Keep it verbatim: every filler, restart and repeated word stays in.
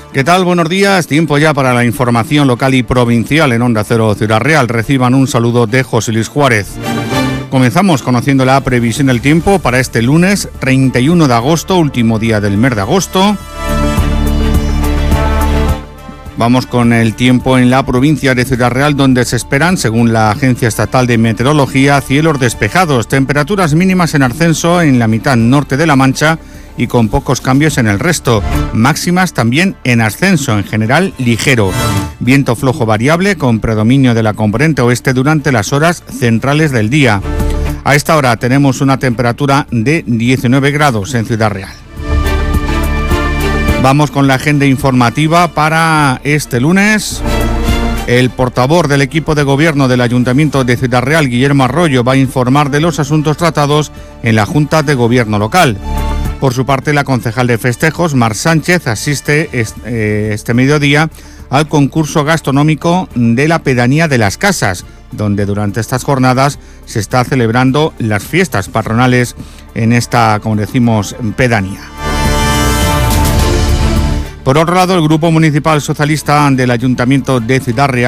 ¿Qué tal? Buenos días. Tiempo ya para la información local y provincial en Onda Cero Ciudad Real. Reciban un saludo de José Luis Juárez. Comenzamos conociendo la previsión del tiempo para este lunes treinta y uno de agosto, último día del mes de agosto. Vamos con el tiempo en la provincia de Ciudad Real, donde se esperan, según la Agencia Estatal de Meteorología, cielos despejados, temperaturas mínimas en ascenso en la mitad norte de La Mancha y con pocos cambios en el resto. Máximas también en ascenso, en general ligero. Viento flojo variable con predominio de la componente oeste durante las horas centrales del día. A esta hora tenemos una temperatura de diecinueve grados en Ciudad Real. Vamos con la agenda informativa para este lunes. El portavoz del equipo de gobierno del Ayuntamiento de Ciudad Real, Guillermo Arroyo, va a informar de los asuntos tratados en la Junta de Gobierno local. Por su parte, la concejal de festejos, Mar Sánchez, asiste este mediodía al concurso gastronómico de la Pedanía de las Casas, donde durante estas jornadas se está celebrando las fiestas patronales en esta, como decimos, pedanía. Por otro lado, el Grupo Municipal Socialista del Ayuntamiento de Ciudad Real